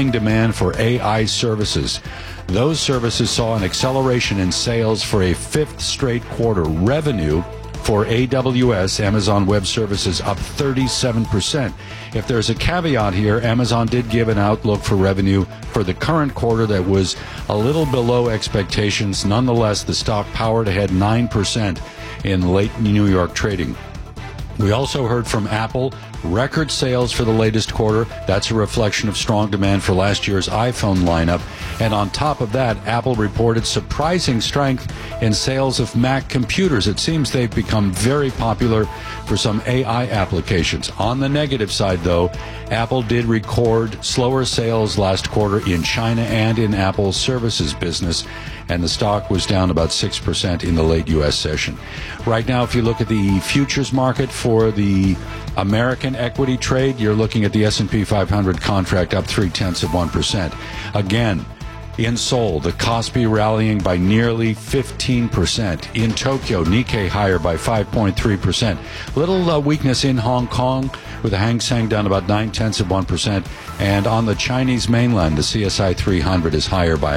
booming demand for AI services. Those services saw an acceleration in sales for a fifth straight quarter. Revenue for AWS, Amazon Web Services, up 37%. If there's a caveat here, Amazon did give an outlook for revenue for the current quarter that was a little below expectations. Nonetheless, the stock powered ahead 9% in late New York trading. We also heard from Apple, record sales for the latest quarter. That's a reflection of strong demand for last year's iPhone lineup. And on top of that, Apple reported surprising strength in sales of Mac computers. It seems they've become very popular for some AI applications. On the negative side, though, Apple did record slower sales last quarter in China and in Apple's services business, and the stock was down about 6% in the late U.S. session. Right now, if you look at the futures market for the American equity trade, you're looking at the S&P 500 contract up 0.3%. Again, in Seoul, the Kospi rallying by nearly 15%. In Tokyo, Nikkei higher by 5.3%. Little weakness in Hong Kong, with the Hang Seng down about 0.9%. And on the Chinese mainland, the CSI 300 is higher by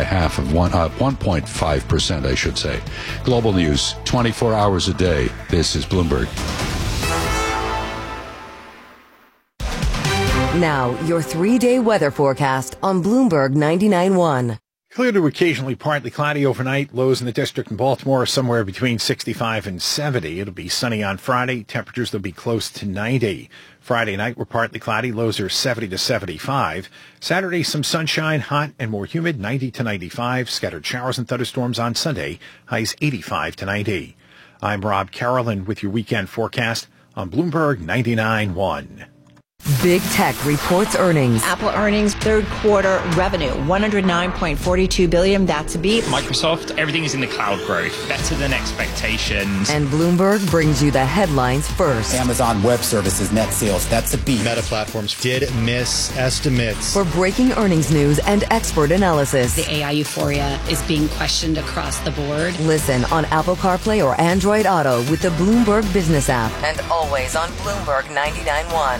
1.5%, I should say. Global news, 24 hours a day. This is Bloomberg. Now, your 3-day weather forecast on Bloomberg 99.1. Clear to occasionally partly cloudy overnight. Lows in the district in Baltimore are somewhere between 65 and 70. It'll be sunny on Friday. Temperatures will be close to 90. Friday night, we're partly cloudy. Lows are 70 to 75. Saturday, some sunshine, hot and more humid, 90 to 95. Scattered showers and thunderstorms on Sunday. Highs 85 to 90. I'm Rob Carolyn with your weekend forecast on Bloomberg 99.1. Big Tech reports earnings. Apple earnings, third quarter revenue, $109.42 billion. That's a beat. Microsoft, everything is in the cloud growth, better than expectations. And Bloomberg brings you the headlines first. Amazon Web Services net sales, that's a beat. Meta Platforms did miss estimates. For breaking earnings news and expert analysis. The AI euphoria is being questioned across the board. Listen on Apple CarPlay or Android Auto with the Bloomberg Business app. And always on Bloomberg 99.1.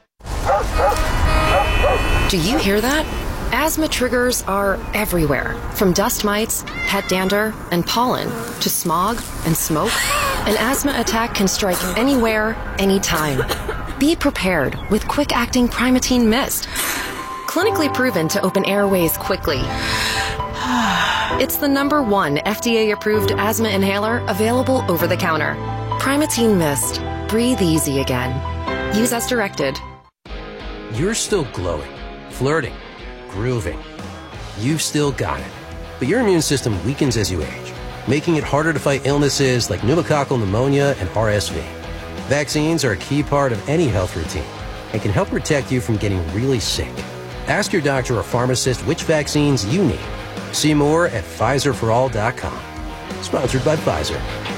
Do you hear that? Asthma triggers are everywhere, from dust mites, pet dander, and pollen, to smog and smoke. An asthma attack can strike anywhere, anytime. Be prepared with quick-acting Primatene Mist. Clinically proven to open airways quickly. It's the #1 FDA-approved asthma inhaler available over the counter. Primatene Mist. Breathe easy again. Use as directed. You're still glowing, flirting, grooving. You've still got it. But your immune system weakens as you age, making it harder to fight illnesses like pneumococcal pneumonia and RSV. Vaccines are a key part of any health routine and can help protect you from getting really sick. Ask your doctor or pharmacist which vaccines you need. See more at PfizerForAll.com. Sponsored by Pfizer.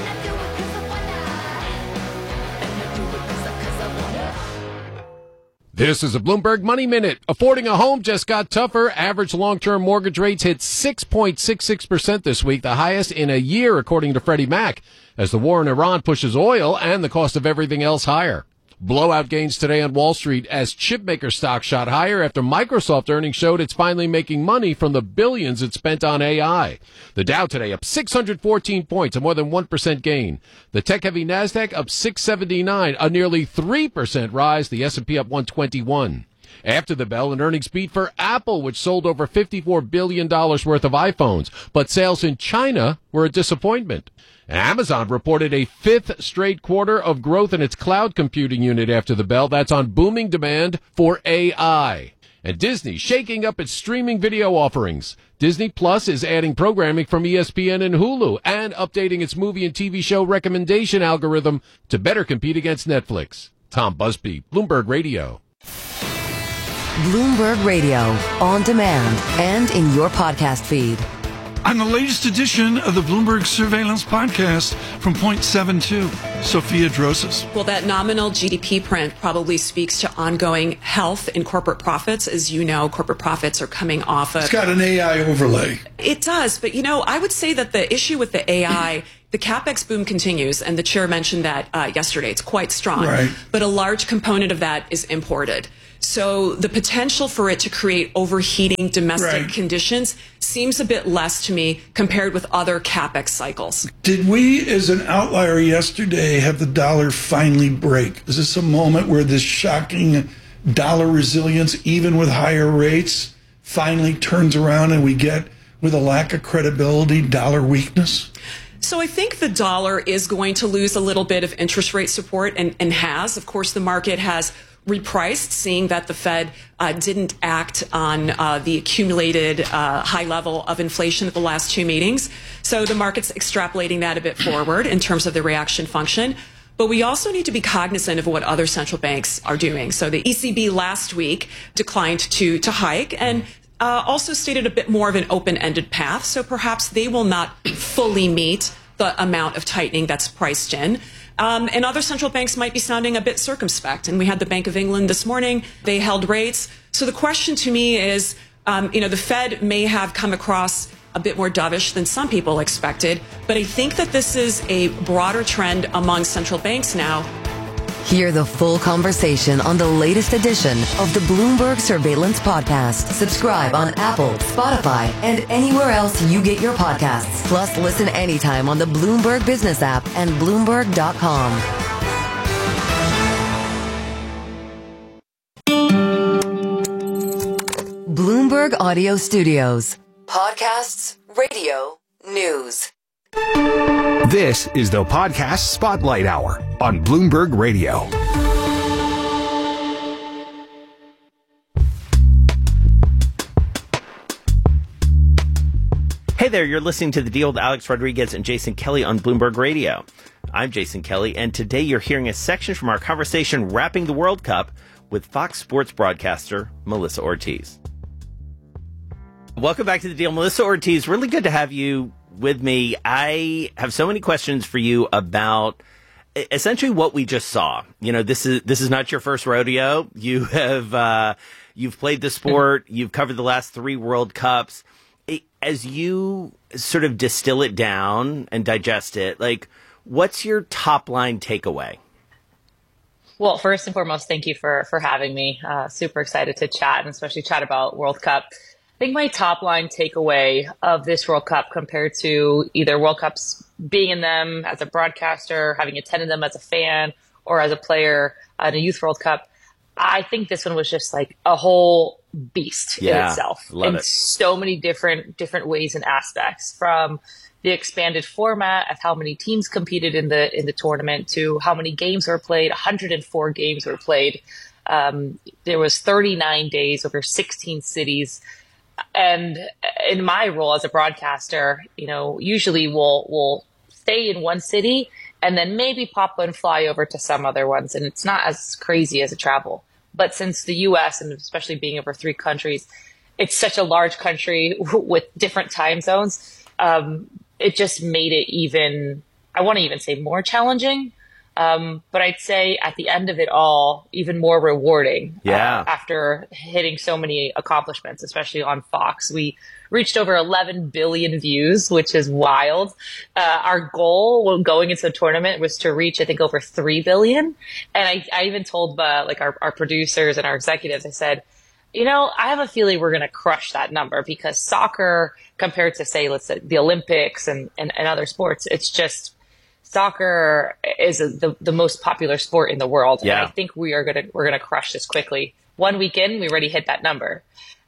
This is a Bloomberg Money Minute. Affording a home just got tougher. Average long-term mortgage rates hit 6.66% this week, the highest in a year, according to Freddie Mac, as the war in Iran pushes oil and the cost of everything else higher. Blowout gains today on Wall Street as chipmaker stock shot higher after Microsoft earnings showed it's finally making money from the billions it spent on AI. The Dow today up 614 points, a more than 1% gain. The tech-heavy Nasdaq up 679, a nearly 3% rise. The S&P up 121. After the bell, an earnings beat for Apple, which sold over $54 billion worth of iPhones. But sales in China were a disappointment. Amazon reported a fifth straight quarter of growth in its cloud computing unit after the bell. That's on booming demand for AI. And Disney shaking up its streaming video offerings. Disney Plus is adding programming from ESPN and Hulu and updating its movie and TV show recommendation algorithm to better compete against Netflix. Tom Busby, Bloomberg Radio. Bloomberg Radio, on demand and in your podcast feed. On the latest edition of the Bloomberg Surveillance Podcast from Point 72, Sophia Drosas. Well, that nominal GDP print probably speaks to ongoing health in corporate profits. As you know, corporate profits are coming off of... It's got an AI overlay. It does. But, I would say that the issue with the AI... The CapEx boom continues, and the chair mentioned that yesterday. It's quite strong. Right. But a large component of that is imported. So the potential for it to create overheating domestic conditions seems a bit less to me compared with other CapEx cycles. Did we, as an outlier yesterday, have the dollar finally break? Is this a moment where this shocking dollar resilience, even with higher rates, finally turns around and we get, with a lack of credibility, dollar weakness? So I think the dollar is going to lose a little bit of interest rate support and has. Of course, the market has repriced, seeing that the Fed didn't act on the accumulated high level of inflation at the last two meetings. So the market's extrapolating that a bit forward in terms of the reaction function. But we also need to be cognizant of what other central banks are doing. So the ECB last week declined to hike and also stated a bit more of an open-ended path. So perhaps they will not fully meet the amount of tightening that's priced in. And other central banks might be sounding a bit circumspect. And we had the Bank of England this morning. They held rates. So the question to me is, the Fed may have come across a bit more dovish than some people expected. But I think that this is a broader trend among central banks now. Hear the full conversation on the latest edition of the Bloomberg Surveillance Podcast. Subscribe on Apple, Spotify, and anywhere else you get your podcasts. Plus, listen anytime on the Bloomberg Business app and Bloomberg.com. Bloomberg Audio Studios. Podcasts, radio, news. This is the Podcast Spotlight Hour on Bloomberg Radio. Hey there, you're listening to The Deal with Alex Rodriguez and Jason Kelly on Bloomberg Radio. I'm Jason Kelly, and today you're hearing a section from our conversation wrapping the World Cup with Fox Sports broadcaster Melissa Ortiz. Welcome back to The Deal. Melissa Ortiz, really good to have you with me. I have so many questions for you about essentially what we just saw. You know, this is not your first rodeo. You have you've played the sport. You've covered the last 3 World Cups. As you sort of distill it down and digest it, like, what's your top line takeaway? Well, first and foremost, thank you for having me. Super excited to chat and especially chat about World Cup. I think my top line takeaway of this World Cup compared to either World Cups being in them as a broadcaster, having attended them as a fan or as a player in a Youth World Cup, I think this one was just like a whole beast in itself in so many different ways and aspects, from the expanded format of how many teams competed in the tournament to how many games were played. 104 games were played. There was 39 days over 16 cities. And in my role as a broadcaster, you know, usually we'll stay in one city and then maybe pop and fly over to some other ones. And it's not as crazy as a travel. But since the U.S. and especially being over 3 countries, it's such a large country with different time zones. It just made it even, I want to even say more challenging. But I'd say at the end of it all, even more rewarding. After hitting so many accomplishments, especially on Fox. We reached over 11 billion views, which is wild. Our goal when going into the tournament was to reach, I think, over 3 billion. And I even told our producers and our executives, I said, you know, I have a feeling we're going to crush that number, because soccer, compared to, say, let's say the Olympics and other sports, it's just, soccer is the most popular sport in the world. And I think we're gonna crush this quickly. 1 week in, we already hit that number.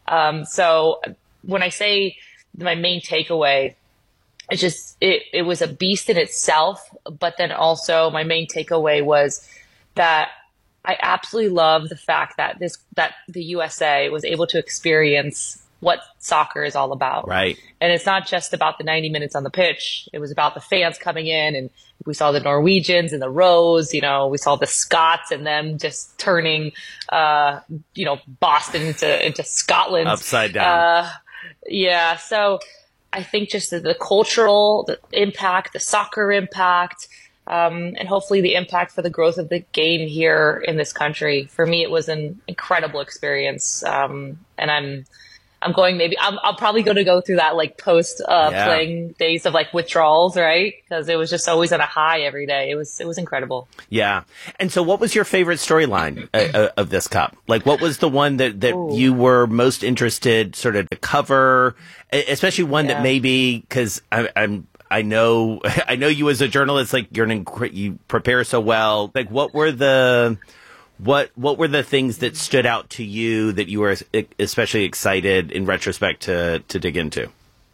So when I say my main takeaway, it's just, it was a beast in itself, but then also my main takeaway was that I absolutely love the fact that the USA was able to experience what soccer is all about. Right. And it's not just about the 90 minutes on the pitch. It was about the fans coming in, and we saw the Norwegians and the Rose, you know, we saw the Scots and them just turning, Boston into Scotland. Upside down. So I think just the cultural the impact, the soccer impact, and hopefully the impact for the growth of the game here in this country. For me, it was an incredible experience. And I'm probably going to go through that like post playing days of like withdrawals, right? Because it was just always on a high every day. It was incredible. Yeah. And so what was your favorite storyline of this Cup? Like, what was the one that you were most interested sort of to cover, especially one that maybe, because I know you as a journalist, like you prepare so well. Like, what were the things that stood out to you that you were especially excited in retrospect to dig into?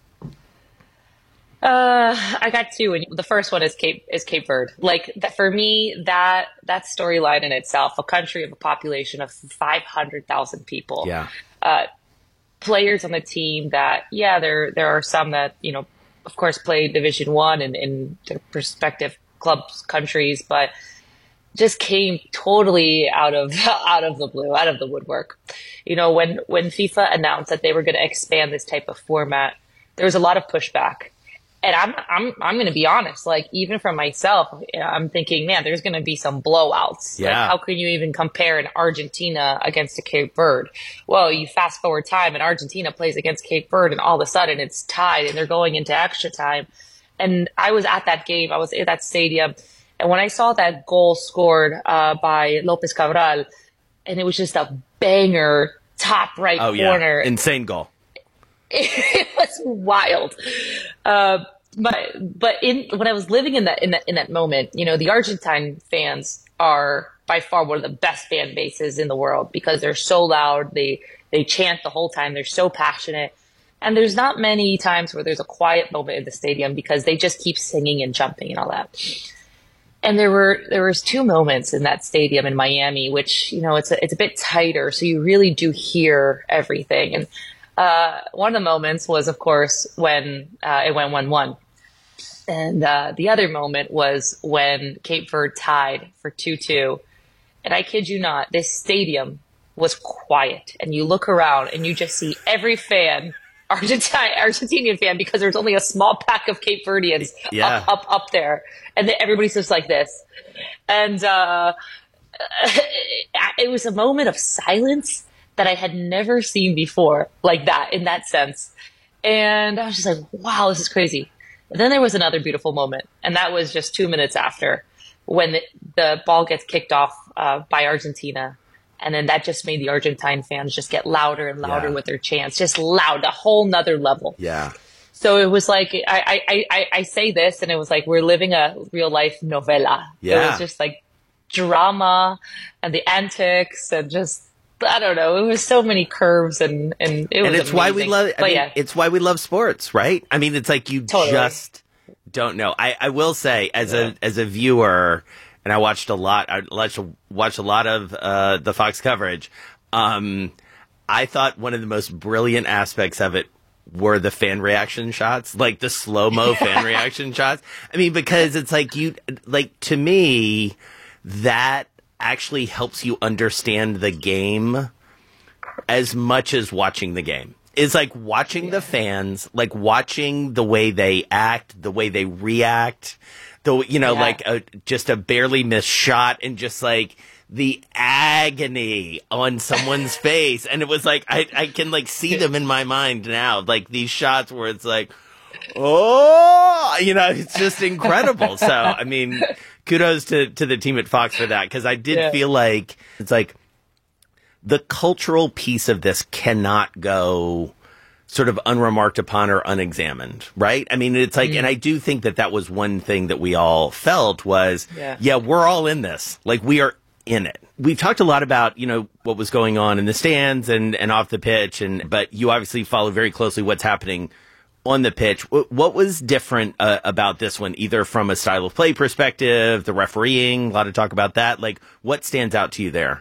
I got two, and the first one is Cape Verde. Like for me, that storyline in itself, a country of a population of 500,000 people. Yeah. Players on the team that, there are some that, of course, play Division I in their respective clubs, countries, but just came totally out of the blue, out of the woodwork. When FIFA announced that they were going to expand this type of format, there was a lot of pushback. And I'm going to be honest, like even for myself, I'm thinking, man, there's going to be some blowouts. Yeah. Like, how can you even compare an Argentina against a Cape Verde? Well, you fast forward time and Argentina plays against Cape Verde and all of a sudden it's tied and they're going into extra time. And I was at that game. I was at that stadium. And when I saw that goal scored by Lopez Cabral, and it was just a banger top right corner. Insane goal. It was wild. But when I was living in that moment, the Argentine fans are by far one of the best fan bases in the world because they're so loud. They chant the whole time. They're so passionate. And there's not many times where there's a quiet moment in the stadium because they just keep singing and jumping and all that. And there was two moments in that stadium in Miami, which, it's a bit tighter. So you really do hear everything. And one of the moments was, of course, when it went 1-1. And the other moment was when Cape Verde tied for 2-2. And I kid you not, this stadium was quiet. And you look around and you just see every fan, Argentinian fan, because there's only a small pack of Cape Verdeans up there. And everybody's just like this. And it was a moment of silence that I had never seen before, like that, in that sense. And I was just like, wow, this is crazy. And then there was another beautiful moment, and that was just 2 minutes after when the ball gets kicked off by Argentina. And then that just made the Argentine fans just get louder and louder with their chants, just loud, a whole nother level. Yeah. So it was like, I say this, and it was like we're living a real-life novela. Yeah. It was just like drama and the antics and just, I don't know. It was so many curves and it was and it's amazing. Why we love. It's why we love sports, right? I mean, it's like you just don't know. I will say, as a viewer, and I watched a lot. I watched a lot of the Fox coverage. I thought one of the most brilliant aspects of it were the fan reaction shots, like the slow-mo fan reaction shots. I mean, because it's like to me, that actually helps you understand the game as much as watching the game. It's like watching the fans, like watching the way they act, the way they react, like just a barely missed shot and just like the agony on someone's face. And it was like, I can like see them in my mind now, like these shots where it's like, oh, it's just incredible. So, I mean, kudos to the team at Fox for that, because I did feel like it's like the cultural piece of this cannot go sort of unremarked upon or unexamined, right? I mean, it's like, and I do think that was one thing that we all felt was, we're all in this. Like, we are in it. We've talked a lot about, what was going on in the stands and off the pitch, but you obviously follow very closely what's happening on the pitch. What was different about this one, either from a style of play perspective, the refereeing, a lot of talk about that. Like, what stands out to you there?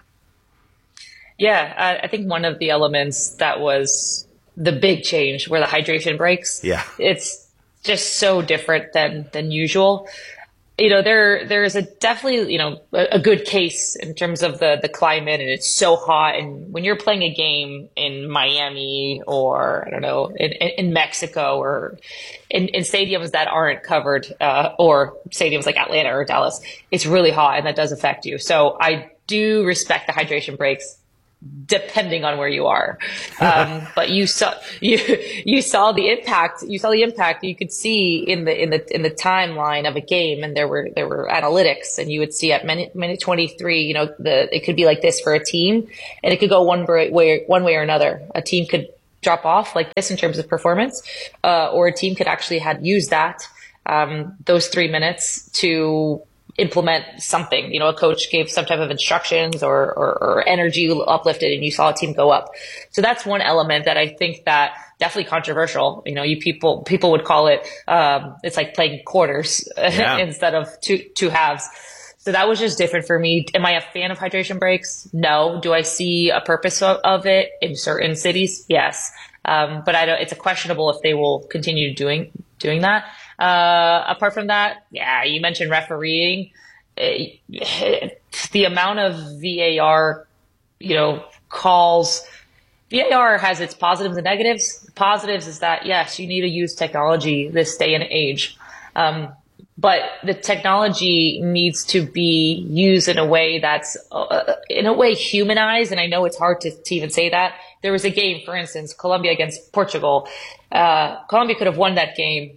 Yeah, I think one of the elements that was the big change were the hydration breaks. Yeah. It's just so different than usual. There is definitely a good case in terms of the climate, and it's so hot. And when you're playing a game in Miami or, I don't know, in Mexico or in stadiums that aren't covered, or stadiums like Atlanta or Dallas, it's really hot, and that does affect you. So I do respect the hydration breaks depending on where you are. But you saw the impact. You saw the impact you could see in the timeline of a game, and there were analytics, and you would see at minute 23, it could be like this for a team, and it could go one way or another. A team could drop off like this in terms of performance, or a team could actually use that those 3 minutes to implement something. A coach gave some type of instructions or energy uplifted, and you saw a team go up. So that's one element that I think that definitely controversial. People would call it, it's like playing quarters instead of two halves. So that was just different for me. Am I a fan of hydration breaks? No. Do I see a purpose of it in certain cities? Yes. But it's questionable if they will continue doing that. Apart from that, you mentioned refereeing. The amount of VAR, calls. VAR has its positives and negatives. Positives is that, yes, you need to use technology this day and age. But the technology needs to be used in a way that's, humanized. And I know it's hard to even say that. There was a game, for instance, Colombia against Portugal. Colombia could have won that game.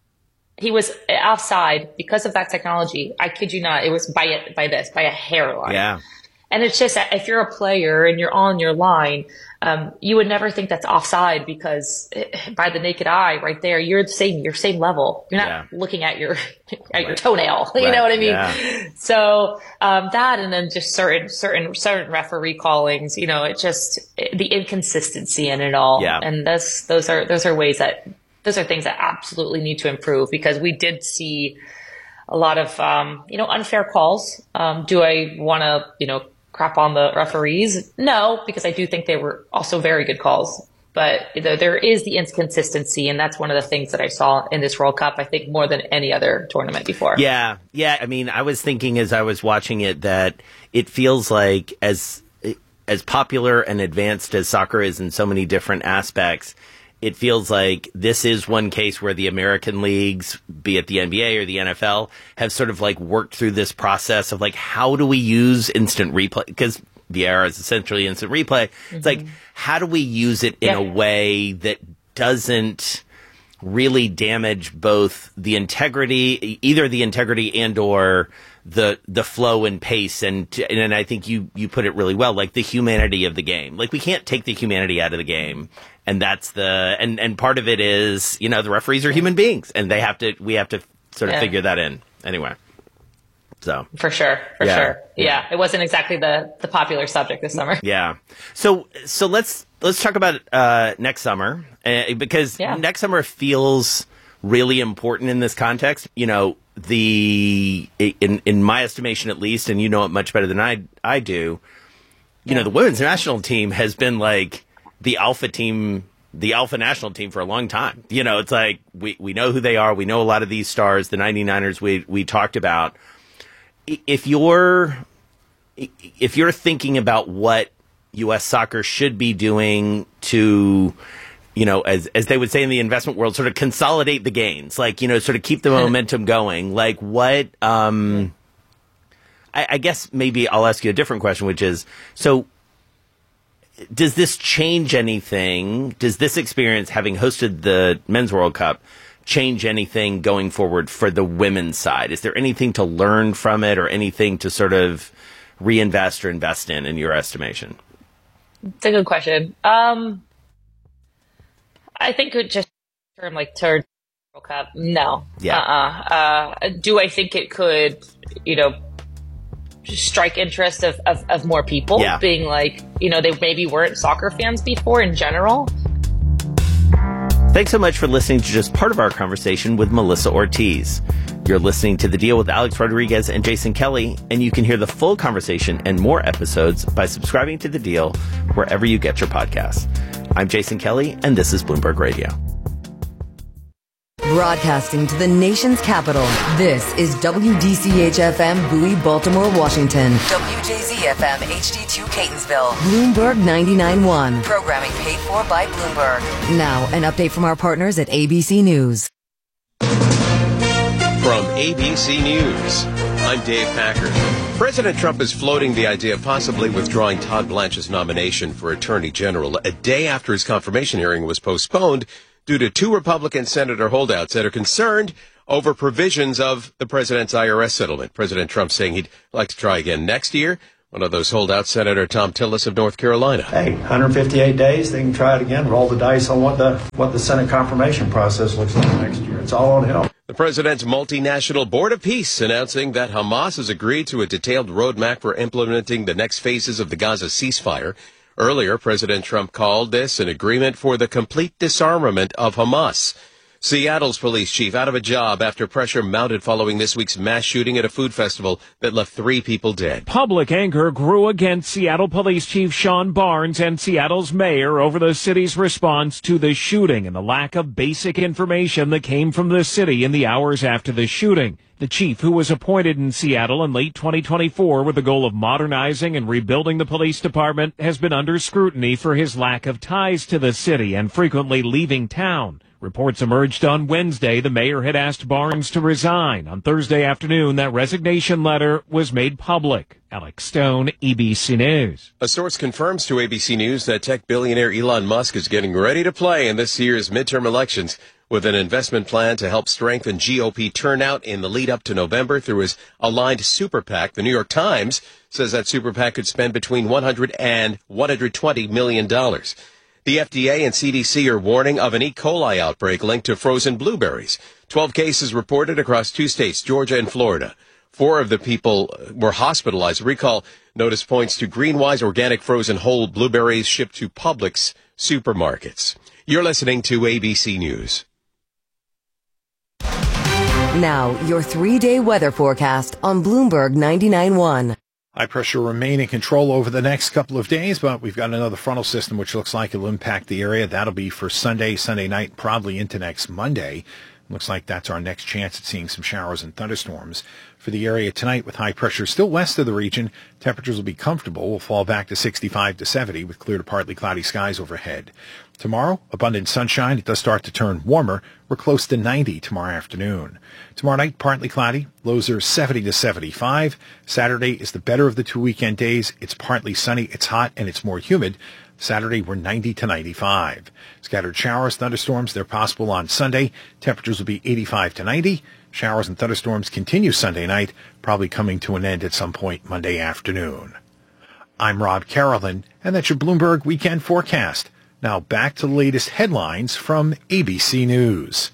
He was offside because of that technology. I kid you not. It was by a hairline. Yeah. And it's just, if you're a player and you're on your line, you would never think that's offside because by the naked eye right there, you're same level. You're not looking at your toenail. You know what I mean? Yeah. So, that, and then just certain referee callings, it just, the inconsistency in it all. Yeah. And those are ways that, those are things that absolutely need to improve, because we did see a lot of, unfair calls. Do I want to, crap on the referees? No, because I do think they were also very good calls. But there is the inconsistency, and that's one of the things that I saw in this World Cup, I think, more than any other tournament before. Yeah. I mean, I was thinking as I was watching it that it feels like as popular and advanced as soccer is in so many different aspects, it feels like this is one case where the American leagues, be it the NBA or the NFL, have sort of like worked through this process of like, how do we use instant replay? Because VAR is essentially instant replay. Mm-hmm. It's like, how do we use it in a way that doesn't really damage both the integrity, either the integrity and or the flow and pace, and I think you put it really well, like the humanity of the game. Like, we can't take the humanity out of the game, and that's and part of it is, the referees are human beings, and we have to sort of figure that in anyway. So for sure. Yeah, it wasn't exactly the popular subject this summer. Yeah. So let's talk about next summer, because next summer feels really important in this context. In my estimation, at least, and you know it much better than I do, the women's national team has been like the alpha team, the alpha national team for a long time. It's like we know who they are. We know a lot of these stars, the 99ers we talked about. If you're thinking about what U.S. soccer should be doing to, as they would say in the investment world, sort of consolidate the gains, like, sort of keep the momentum going. Like, what, I guess maybe I'll ask you a different question, which is, so does this change anything? Does this experience, having hosted the Men's World Cup, change anything going forward for the women's side? Is there anything to learn from it, or anything to sort of reinvest or invest in your estimation? It's a good question. I think it just term like third World Cup. No. Yeah. Do I think it could, strike interest of more people being like, they maybe weren't soccer fans before in general? Thanks so much for listening to just part of our conversation with Melissa Ortiz. You're listening to The Deal with Alex Rodriguez and Jason Kelly, and you can hear the full conversation and more episodes by subscribing to The Deal wherever you get your podcasts. I'm Jason Kelly, and this is Bloomberg Radio. Broadcasting to the nation's capital, this is WDCH-FM Bowie, Baltimore, Washington. WJZ-FM HD2 Catonsville. Bloomberg 99.1. Programming paid for by Bloomberg. Now, an update from our partners at ABC News. From ABC News, I'm Dave Packard. President Trump is floating the idea of possibly withdrawing Todd Blanche's nomination for Attorney General a day after his confirmation hearing was postponed due to two Republican senator holdouts that are concerned over provisions of the president's IRS settlement. President Trump saying he'd like to try again next year. One of those holdouts, Senator Tom Tillis of North Carolina. Hey, 158 days, they can try it again, roll the dice on what the Senate confirmation process looks like next year. It's all on him. The president's multinational Board of Peace announcing that Hamas has agreed to a detailed roadmap for implementing the next phases of the Gaza ceasefire. Earlier, President Trump called this an agreement for the complete disarmament of Hamas. Seattle's police chief out of a job after pressure mounted following this week's mass shooting at a food festival that left 3 people dead. Public anger grew against Seattle Police Chief Sean Barnes and Seattle's mayor over the city's response to the shooting and the lack of basic information that came from the city in the hours after the shooting. The chief, who was appointed in Seattle in late 2024 with the goal of modernizing and rebuilding the police department, has been under scrutiny for his lack of ties to the city and frequently leaving town. Reports emerged on Wednesday the mayor had asked Barnes to resign. On Thursday afternoon, that resignation letter was made public. Alex Stone, ABC News. A source confirms to ABC News that tech billionaire Elon Musk is getting ready to play in this year's midterm elections with an investment plan to help strengthen GOP turnout in the lead up to November through his aligned super PAC. The New York Times says that super PAC could spend between $100 and $120 million. The FDA and CDC are warning of an E. coli outbreak linked to frozen blueberries. 12 cases reported across 2 states, Georgia and Florida. 4 of the people were hospitalized. Recall notice points to Greenwise organic frozen whole blueberries shipped to Publix supermarkets. You're listening to ABC News. Now, your 3-day weather forecast on Bloomberg 99.1. High pressure remain in control over the next couple of days, but we've got another frontal system which looks like it'll impact the area. That'll be for Sunday night, probably into next Monday. Looks like that's our next chance at seeing some showers and thunderstorms for the area tonight with high pressure still west of the region. Temperatures will be comfortable. We'll fall back to 65 to 70 with clear to partly cloudy skies overhead. Tomorrow, abundant sunshine. It does start to turn warmer. We're close to 90 tomorrow afternoon. Tomorrow night, partly cloudy. Lows are 70 to 75. Saturday is the better of the 2 weekend days. It's partly sunny. It's hot and it's more humid. Saturday, we're 90 to 95. Scattered showers, thunderstorms, they're possible on Sunday. Temperatures will be 85 to 90. Showers and thunderstorms continue Sunday night, probably coming to an end at some point Monday afternoon. I'm Rob Carolyn, and that's your Bloomberg Weekend Forecast. Now back to the latest headlines from ABC News.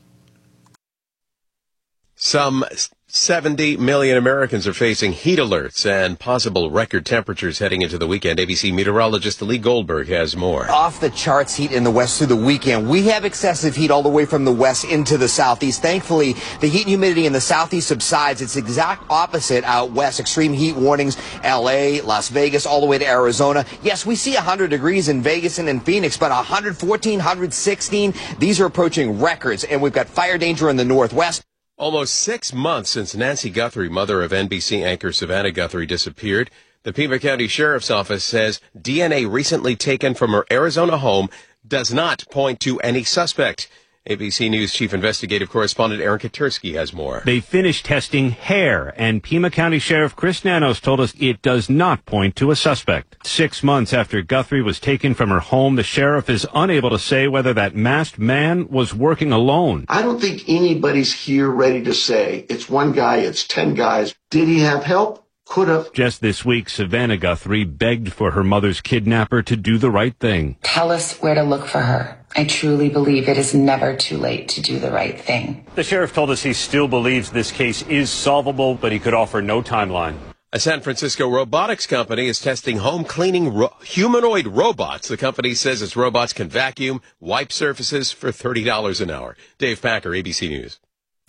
Some 70 million Americans are facing heat alerts and possible record temperatures heading into the weekend. ABC meteorologist Lee Goldberg has more. Off the charts heat in the west through the weekend. We have excessive heat all the way from the west into the southeast. Thankfully, the heat and humidity in the southeast subsides. It's exact opposite out west. Extreme heat warnings, LA, Las Vegas, all the way to Arizona. Yes, we see 100 degrees in Vegas and in Phoenix, but 114, 116, these are approaching records. And we've got fire danger in the northwest. Almost 6 months since Nancy Guthrie, mother of NBC anchor Savannah Guthrie, disappeared, the Pima County Sheriff's Office says DNA recently taken from her Arizona home does not point to any suspect. ABC News Chief Investigative Correspondent Aaron Katersky has more. They finished testing hair, and Pima County Sheriff Chris Nanos told us it does not point to a suspect. 6 months after Guthrie was taken from her home, the sheriff is unable to say whether that masked man was working alone. I don't think anybody's here ready to say it's one guy, it's 10 guys. Did he have help? Could have. Just this week, Savannah Guthrie begged for her mother's kidnapper to do the right thing. Tell us where to look for her. I truly believe it is never too late to do the right thing. The sheriff told us he still believes this case is solvable, but he could offer no timeline. A San Francisco robotics company is testing home cleaning humanoid robots. The company says its robots can vacuum, wipe surfaces for $30 an hour. Dave Packer, ABC News.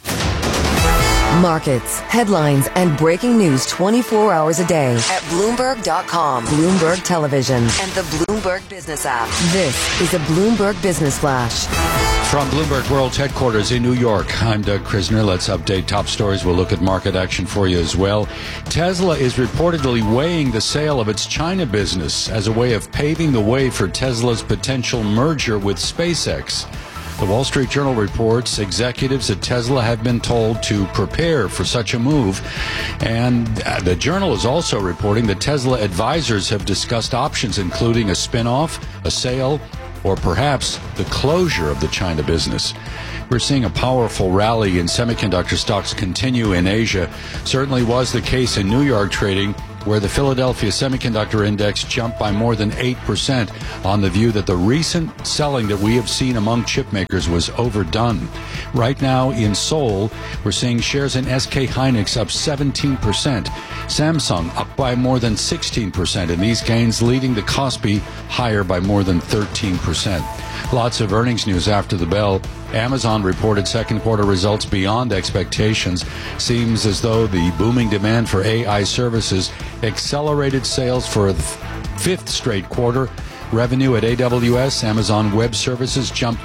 Markets, headlines, and breaking news 24 hours a day at Bloomberg.com, Bloomberg Television, and the Bloomberg Business app. This is a Bloomberg Business Flash. From Bloomberg World Headquarters in New York, I'm Doug Krisner. Let's update top stories. We'll look at market action for you as well. Tesla is reportedly weighing the sale of its China business as a way of paving the way for Tesla's potential merger with SpaceX. The Wall Street Journal reports executives at Tesla have been told to prepare for such a move. And the Journal is also reporting that Tesla advisors have discussed options, including a spin-off, a sale, or perhaps the closure of the China business. We're seeing a powerful rally in semiconductor stocks continue in Asia. Certainly was the case in New York trading, where the Philadelphia Semiconductor Index jumped by more than 8% on the view that the recent selling that we have seen among chip makers was overdone. Right now in Seoul, we're seeing shares in SK Hynix up 17%, Samsung up by more than 16%, and these gains leading the Kospi higher by more than 13%. Lots of earnings news after the bell. Amazon reported second quarter results beyond expectations. Seems as though the booming demand for AI services accelerated sales for a fifth straight quarter. Revenue at AWS, Amazon Web Services, jumped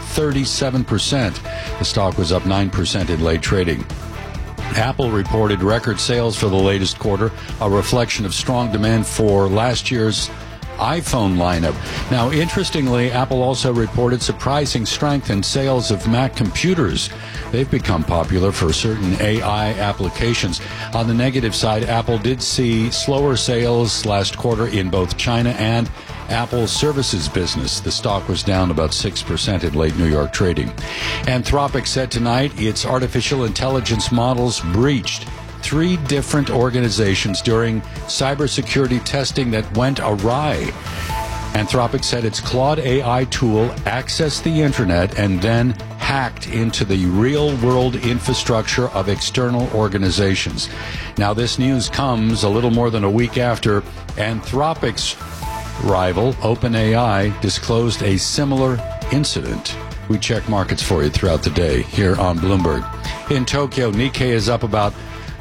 37%. The stock was up 9% in late trading. Apple reported record sales for the latest quarter, a reflection of strong demand for last year's iPhone lineup. Now, interestingly, Apple also reported surprising strength in sales of Mac computers. They've become popular for certain AI applications. On the negative side, Apple did see slower sales last quarter in both China and Apple's services business. The stock was down about 6% in late New York trading. Anthropic said tonight its artificial intelligence models breached 3 different organizations during cybersecurity testing that went awry. Anthropic said its Claude AI tool accessed the internet and then hacked into the real-world infrastructure of external organizations. Now, this news comes a little more than a week after Anthropic's rival, OpenAI, disclosed a similar incident. We check markets for you throughout the day here on Bloomberg. In Tokyo, Nikkei is up about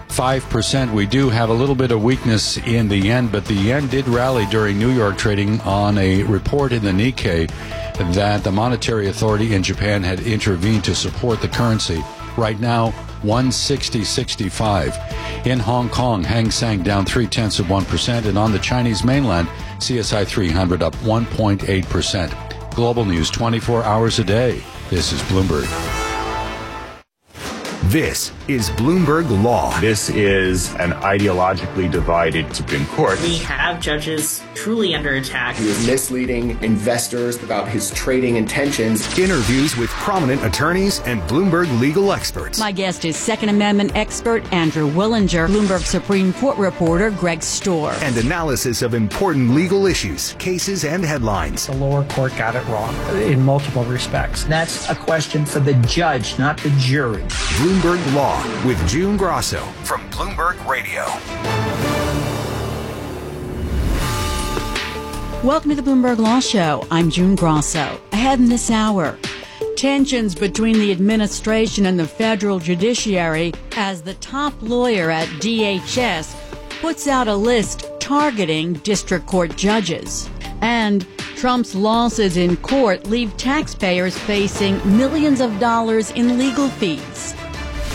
5%. We do have a little bit of weakness in the yen, but the yen did rally during New York trading on a report in the Nikkei that the monetary authority in Japan had intervened to support the currency. Right now, 160.65. In Hong Kong, Hang Seng down 0.3%, and on the Chinese mainland, CSI 300 up 1.8%. Global news 24 hours a day. This is Bloomberg. This is Bloomberg Law. This is an ideologically divided Supreme Court. We have judges truly under attack. He was misleading investors about his trading intentions. Interviews with prominent attorneys and Bloomberg legal experts. My guest is Second Amendment expert Andrew Willinger, Bloomberg Supreme Court reporter Greg Storr. And analysis of important legal issues, cases, and headlines. The lower court got it wrong in multiple respects. That's a question for the judge, not the jury. Bloomberg Law with June Grosso from Bloomberg Radio. Welcome to the Bloomberg Law Show. I'm June Grosso. Ahead in this hour, tensions between the administration and the federal judiciary as the top lawyer at DHS puts out a list targeting district court judges. And Trump's losses in court leave taxpayers facing millions of dollars in legal fees.